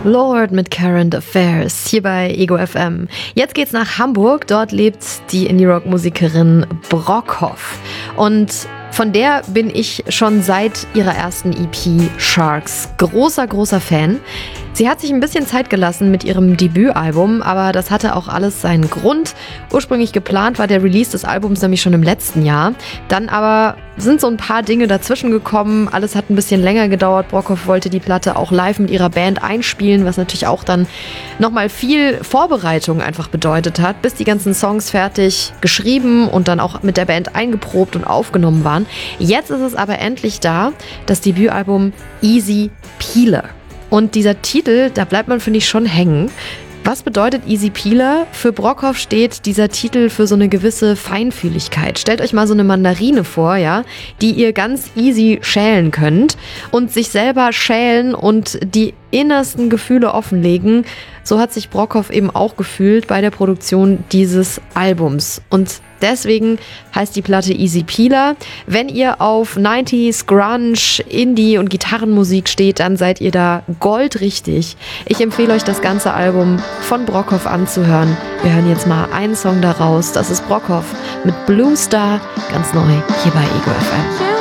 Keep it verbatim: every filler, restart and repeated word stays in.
Lord mit Current Affairs hier bei Ego F M. Jetzt geht's nach Hamburg. Dort lebt die Indie-Rock-Musikerin Brockhoff. Und von der bin ich schon seit ihrer ersten E P Sharks großer, großer Fan. Sie hat sich ein bisschen Zeit gelassen mit ihrem Debütalbum, aber das hatte auch alles seinen Grund. Ursprünglich geplant war der Release des Albums nämlich schon im letzten Jahr. Dann aber sind so ein paar Dinge dazwischen gekommen. Alles hat ein bisschen länger gedauert. Brockhoff wollte die Platte auch live mit ihrer Band einspielen, was natürlich auch dann nochmal viel Vorbereitung einfach bedeutet hat, bis die ganzen Songs fertig geschrieben und dann auch mit der Band eingeprobt und aufgenommen waren. Jetzt ist es aber endlich da, das Debütalbum Easy Peeler. Und dieser Titel, da bleibt man, finde ich, schon hängen. Was bedeutet Easy Peeler? Für Brockhoff steht dieser Titel für so eine gewisse Feinfühligkeit. Stellt euch mal so eine Mandarine vor, ja, die ihr ganz easy schälen könnt und sich selber schälen und die innersten Gefühle offenlegen. So hat sich Brockhoff eben auch gefühlt bei der Produktion dieses Albums. Und deswegen heißt die Platte Easy Peeler. Wenn ihr auf neunziger Grunge, Indie und Gitarrenmusik steht, dann seid ihr da goldrichtig. Ich empfehle euch, das ganze Album von Brockhoff anzuhören. Wir hören jetzt mal einen Song daraus. Das ist Brockhoff mit Blue Star, ganz neu hier bei Ego F M.